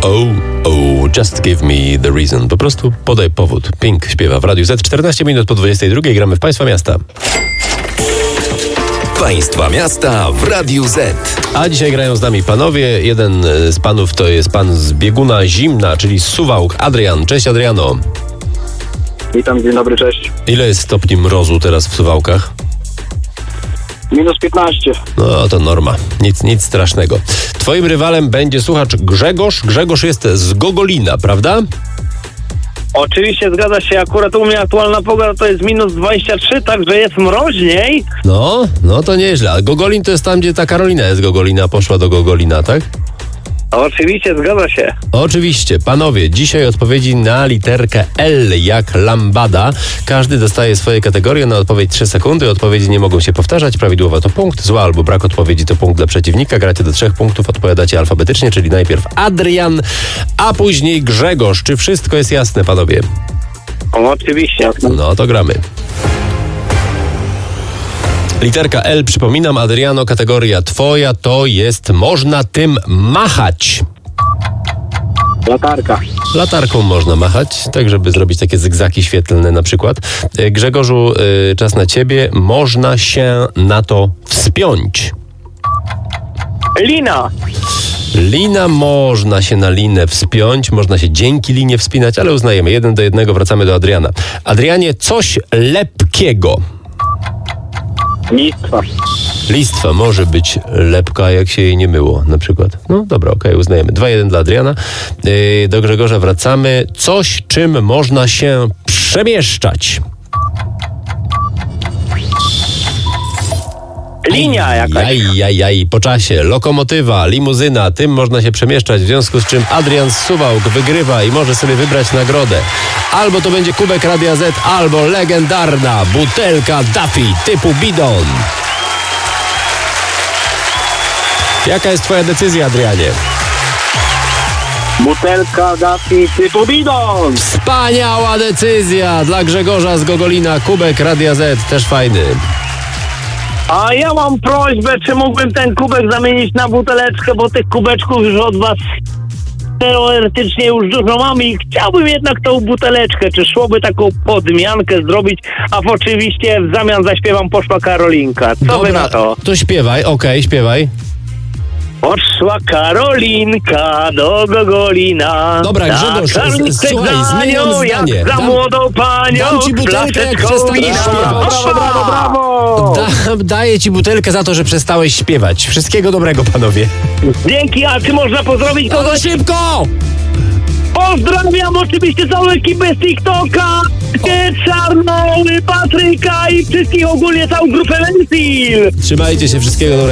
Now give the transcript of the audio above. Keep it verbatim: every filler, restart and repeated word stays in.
Oh, oh, just give me the reason. Po prostu podaj powód. Pink śpiewa w Radiu Z. czternaście minut po dwudziestej drugiej gramy w Państwa Miasta. Państwa Miasta w Radiu Z. A dzisiaj grają z nami panowie. Jeden z panów to jest pan z bieguna Zimna, czyli z Suwałk, Adrian. Cześć, Adriano. Witam, dzień dobry, cześć. Ile jest stopni mrozu teraz w Suwałkach? Minus piętnaście. No to norma, nic, nic strasznego. Twoim rywalem będzie słuchacz Grzegorz. Grzegorz jest z Gogolina, prawda? Oczywiście, zgadza się. Akurat u mnie aktualna pogoda to jest minus dwadzieścia trzy, także jest mroźniej. No, no to nieźle. A Gogolin to jest tam, gdzie ta Karolina jest z Gogolina, poszła do Gogolina, tak? Oczywiście, zgadza się. Oczywiście. Panowie, dzisiaj odpowiedzi na literkę L jak lambada. Każdy dostaje swoje kategorie, na odpowiedź trzy sekundy. Odpowiedzi nie mogą się powtarzać. Prawidłowa to punkt, zła albo brak odpowiedzi to punkt dla przeciwnika. Gracie do trzech punktów, odpowiadacie alfabetycznie, czyli najpierw Adrian, a później Grzegorz. Czy wszystko jest jasne, panowie? Oczywiście. No to gramy. Literka L, przypominam, Adriano, kategoria twoja to jest można tym machać. Latarka. Latarką można machać, tak żeby zrobić takie zygzaki świetlne na przykład. Grzegorzu, y, czas na ciebie. Można się na to wspiąć. Lina. Lina, można się na linę wspiąć, można się dzięki linie wspinać, ale uznajemy. Jeden do jednego, wracamy do Adriana. Adrianie, coś lepkiego. Listwa. Listwa może być lepka, jak się jej nie myło, na przykład. No dobra, okej, okay, uznajemy. dwa jeden dla Adriana. Yy, do Grzegorza wracamy. Coś, czym można się przemieszczać. Linia jakaś. Jaj, jaj, jaj, po czasie. Lokomotywa, limuzyna, tym można się przemieszczać, w związku z czym Adrian z Suwałk wygrywa i może sobie wybrać nagrodę. Albo to będzie kubek Radia Z, albo legendarna butelka Duffy typu bidon. Jaka jest twoja decyzja, Adrianie? Butelka Duffy typu bidon. Wspaniała decyzja dla Grzegorza z Gogolina. Kubek Radia Z, też fajny. A ja mam prośbę, czy mógłbym ten kubek zamienić na buteleczkę, bo tych kubeczków już od was teoretycznie już dużo mam i chciałbym jednak tą buteleczkę, czy szłoby taką podmiankę zrobić, a oczywiście w zamian zaśpiewam Poszła Karolinka. Co Dobra, wy na to? to śpiewaj, okej, okay, śpiewaj. Poszła Karolinka do Gogolina. Dobra, Grzegorz, z- słuchaj, zmieniam nią, zdanie. Jak za Dam- młodą panią. dam ci butelkę, jak flaszeczką przestaniesz wina. śpiewać. Brawo, brawo, brawo. Da, daję ci butelkę za to, że przestałeś śpiewać. Wszystkiego dobrego, panowie. Dzięki, a czy można pozdrowić No kogoś? szybko! Pozdrawiam oczywiście całą ekipę z TikToka, Czarnoły, Patryka i wszystkich ogólnie całą grupę Lensil. Trzymajcie się, wszystkiego dobrego.